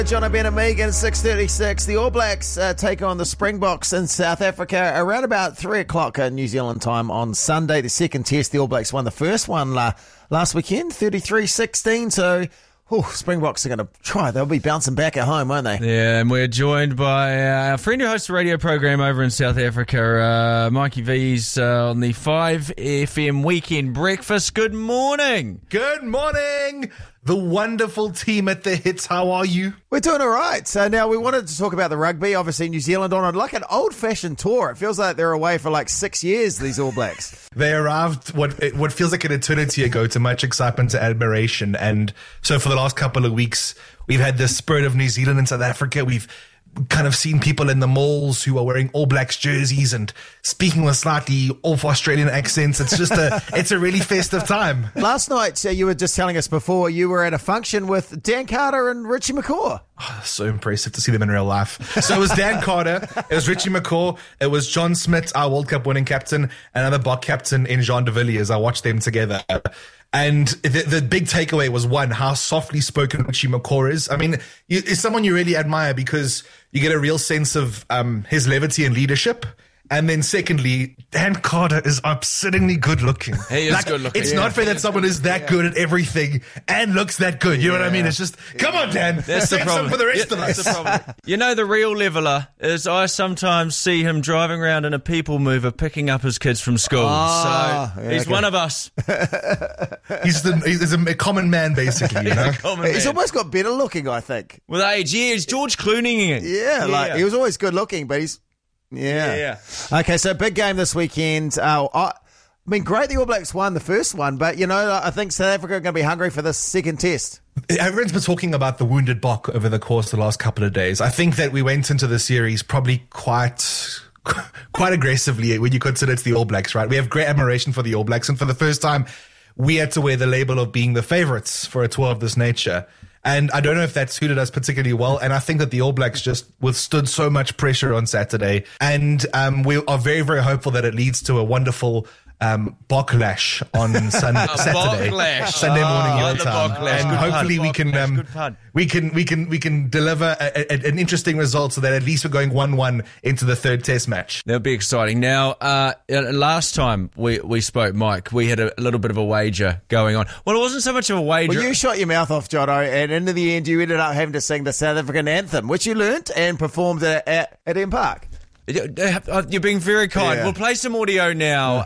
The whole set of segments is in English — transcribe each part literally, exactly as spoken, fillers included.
John Ben and Megan, six thirty-six. The All Blacks uh, take on the Springboks in South Africa around about three o'clock uh, New Zealand time on Sunday. The second test, the All Blacks won the first one uh, last weekend, thirty-three sixteen. So, oh, Springboks are going to try. They'll be bouncing back at home, won't they? Yeah, and we're joined by uh, our friend who hosts a radio program over in South Africa, uh, Mikey V's uh, on the five F M Weekend Breakfast. Good morning. Good morning. The wonderful team at the Hits. How are you? We're doing all right. So now we wanted to talk about the rugby. Obviously, New Zealand on like an old-fashioned tour. It feels like they're away for like six years, these All Blacks. They arrived what what feels like an eternity ago to much excitement and admiration. And so for the last couple of weeks, we've had the spirit of New Zealand and South Africa. We've kind of seen people in the malls who are wearing All Blacks jerseys and speaking with slightly off Australian accents. It's just a, it's a really festive time. Last night, uh, you were just telling us before, you were at a function with Dan Carter and Richie McCaw. Oh, so impressive to see them in real life. So it was Dan Carter, it was Richie McCaw, it was John Smith, our World Cup winning captain, and another Bok captain in Jean de Villiers. I watched them together. And the, the big takeaway was, one, how softly spoken Richie McCaw is. I mean, you, he's someone you really admire because you get a real sense of um, his levity and leadership. And then secondly, Dan Carter is upsettingly good looking. He is like, good looking. It's yeah. not fair that someone is that yeah. good at everything and looks that good. You know yeah. what I mean? It's just, come on, Dan. That's the problem. For the rest yeah, of us. That's the problem. You know, the real leveller is I sometimes see him driving around in a people mover picking up his kids from school. Oh, so yeah, he's okay. one of us. He's, the, he's a common man, basically. You know? Common He's man. almost got better looking, I think. With age, yeah, he's George Clooneying it. Yeah, like he was always good looking, but he's yeah. Yeah. Okay, so big game this weekend. Uh, I, I mean, great the All Blacks won the first one, but you know, I think South Africa are going to be hungry for this second test. Everyone's been talking about the wounded Bok over the course of the last couple of days. I think that we went into the series probably quite quite aggressively when you consider it's the All Blacks, right? We have great admiration for the All Blacks, and for the first time, we had to wear the label of being the favourites for a tour of this nature. And I don't know if that suited us particularly well. And I think that the All Blacks just withstood so much pressure on Saturday. And um, we are very, very hopeful that it leads to a wonderful um, Boklash on sun- Saturday, Boklash. Sunday morning Oh, your the time. Boklash. And Good hopefully pun. we can Boklash. um, Good pun. we can we can we can deliver a, a, an interesting result so that at least we're going one one into the third Test match. That'll be exciting. Now, uh, last time we, we spoke, Mike, we had a little bit of a wager going on. Well, it wasn't so much of a wager. Well, you shot your mouth off, Jono, and in the end, you ended up having to sing the South African anthem, which you learnt and performed at, at, at M Park. You're being very kind. Yeah. We'll play some audio now.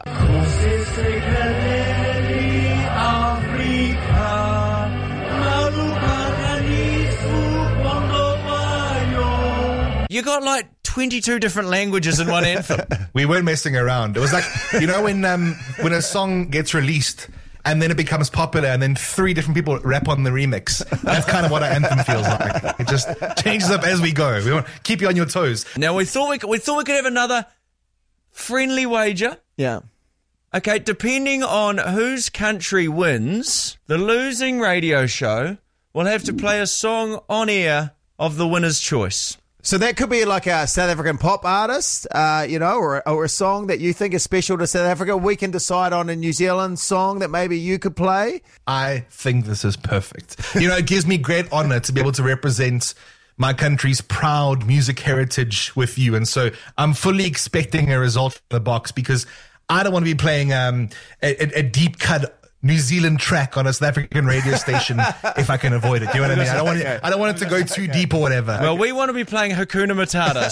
You got like twenty-two different languages in one anthem. We weren't messing around. It was like, you know, when um, when a song gets released and then it becomes popular and then three different people rap on the remix. That's kind of what our anthem feels like. It just changes up as we go. We want to keep you on your toes. Now, we thought we could, we thought we could have another friendly wager. Yeah. Okay, depending on whose country wins, the losing radio show will have to play a song on air of the winner's choice. So that could be like a South African pop artist, uh, you know, or, or a song that you think is special to South Africa. We can decide on a New Zealand song that maybe you could play. I think this is perfect. You know, it gives me great honor to be able to represent my country's proud music heritage with you. And so I'm fully expecting a result from the box because I don't want to be playing um, a, a, a deep cut New Zealand track on a South African radio station if I can avoid it. Do you know what I mean? I don't want it, I don't want it to go too deep or whatever. Well, we want to be playing Hakuna Matata,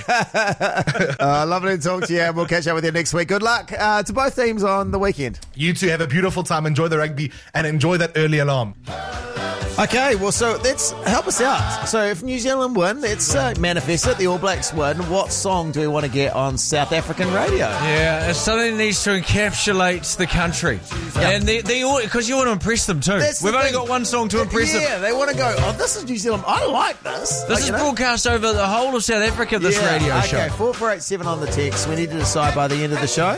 so... uh, lovely to talk to you, and we'll catch up with you next week. Good luck uh, to both teams on the weekend. You two have a beautiful time. Enjoy the rugby and enjoy that early alarm. Okay, well, so let's help us out. So if New Zealand win, let's uh, manifest it. The All Blacks win. What song do we want to get on South African radio? Yeah, it's something that needs to encapsulate the country. Yep. And they, they because you want to impress them too. That's We've the only thing. got one song to impress yeah, them. Yeah, they want to go, oh, this is New Zealand. I like this. This Like, is you know? broadcast over the whole of South Africa, this yeah, radio okay, show. Okay, four four eight seven on the text. We need to decide by the end of the show.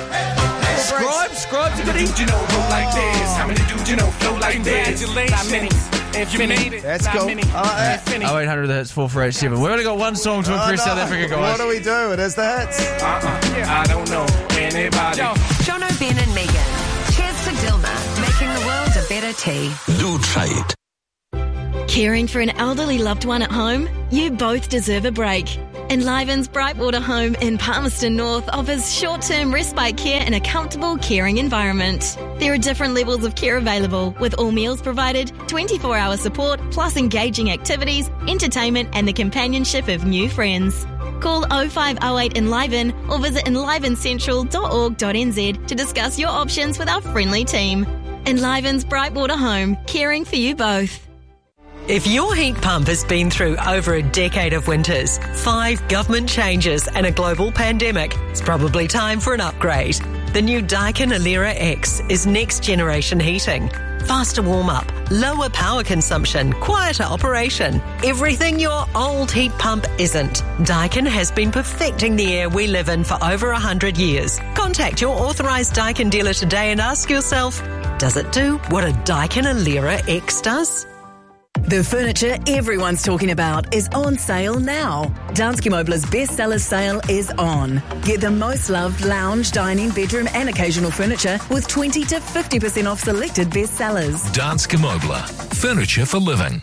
Scribe, scribe to goodie. You know, flow like this. How many do you know flow like this? Not many. If you made it, That's not cool. many. I like that. oh eight hundred, that's four four eight seven. We've only got one song to impress Oh, no. South Africa, guys. What do we do? It is the hits. Uh-uh. I don't know anybody. Yo. Jono, Ben and Megan. Cheers to Dilma, making the world a better tea. Do try it. Caring for an elderly loved one at home? You both deserve a break. Enliven's Brightwater Home in Palmerston North offers short-term respite care in a comfortable, caring environment. There are different levels of care available, with all meals provided, twenty-four hour support, plus engaging activities, entertainment and the companionship of new friends. Call oh five oh eight Enliven or visit enliven central dot org dot n z to discuss your options with our friendly team. Enliven's Brightwater Home, caring for you both. If your heat pump has been through over a decade of winters, five government changes and a global pandemic, it's probably time for an upgrade. The new Daikin Alera X is next generation heating. Faster warm-up, lower power consumption, quieter operation. Everything your old heat pump isn't. Daikin has been perfecting the air we live in for over one hundred years. Contact your authorised Daikin dealer today and ask yourself, does it do what a Daikin Alera X does? The furniture everyone's talking about is on sale now. Danske Møbler's bestseller sale is on. Get the most loved lounge, dining, bedroom and occasional furniture with twenty to fifty percent off selected bestsellers. Danske Møbler. Furniture for living.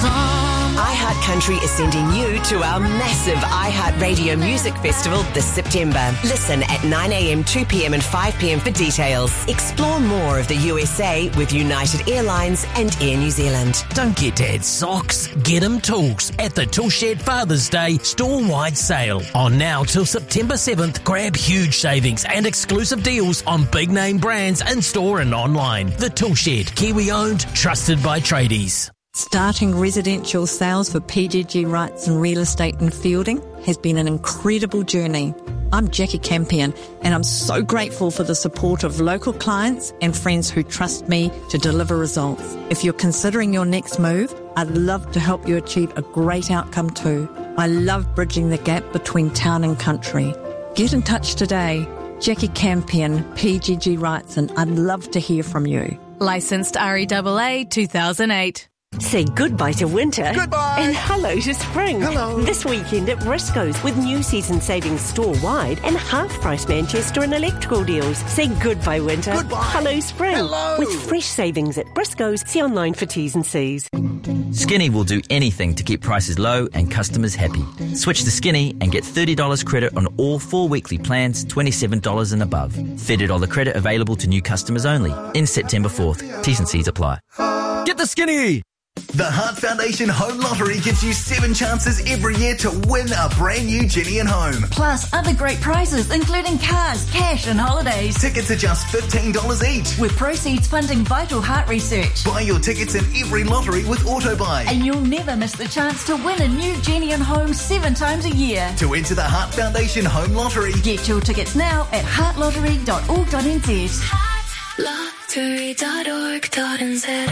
iHeart Country is sending you to our massive iHeart Radio Music Festival this September. Listen at nine a.m, two p.m. and five p.m. for details. Explore more of the U S A with United Airlines and Air New Zealand. Don't get Dad socks, get him tools at the Toolshed Father's Day store-wide sale. On now till September seventh, grab huge savings and exclusive deals on big-name brands in-store and online. The Toolshed, Kiwi-owned, trusted by tradies. Starting residential sales for P G G Wrights and Real Estate in Fielding has been an incredible journey. I'm Jackie Campion and I'm so grateful for the support of local clients and friends who trust me to deliver results. If you're considering your next move, I'd love to help you achieve a great outcome too. I love bridging the gap between town and country. Get in touch today. Jackie Campion, P G G Wrights, and I'd love to hear from you. Licensed R E A A two thousand eight. Say goodbye to winter. Goodbye. And hello to spring. Hello. This weekend at Briscoe's with new season savings store-wide and half-price Manchester and electrical deals. Say goodbye winter. Goodbye. Hello spring. Hello. With fresh savings at Briscoe's. See online for T's and C's. Skinny will do anything to keep prices low and customers happy. Switch to Skinny and get thirty dollars credit on all four weekly plans, twenty-seven dollars and above. thirty dollars credit available to new customers only. In September fourth. T's and C's apply. Get the Skinny! The Heart Foundation Home Lottery gives you seven chances every year to win a brand new Jenny and Home. Plus other great prizes, including cars, cash and holidays. Tickets are just fifteen dollars each. With proceeds funding vital heart research. Buy your tickets in every lottery with AutoBuy. And you'll never miss the chance to win a new Jenny and Home seven times a year. To enter the Heart Foundation Home Lottery. Get your tickets now at heart lottery dot org dot n z. heart lottery dot org dot n z.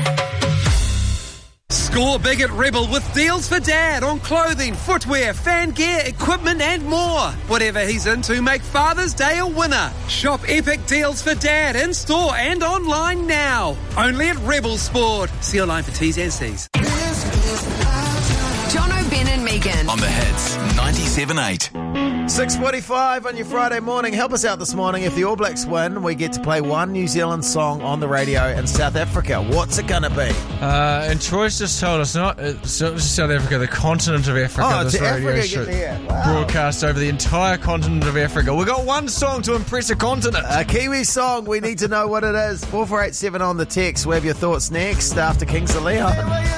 Score big at Rebel with deals for Dad on clothing, footwear, fan gear, equipment and more. Whatever he's into, make Father's Day a winner. Shop epic deals for Dad in store and online now. Only at Rebel Sport. See online for T's and C's. Jono, Ben and Megan. On the hits, ninety-seven point eight. six forty-five on your Friday morning. Help us out this morning. If the All Blacks win, we get to play one New Zealand song on the radio in South Africa. What's it going to be? Uh, and Troy's just told us, not, it's not just South Africa, the continent of Africa. Oh, this to radio Africa, show get there. Wow. broadcast over the entire continent of Africa. We've got one song to impress a continent. A Kiwi song. We need to know what it is. four four eight seven on the text. We have your thoughts next after Kings of Leon.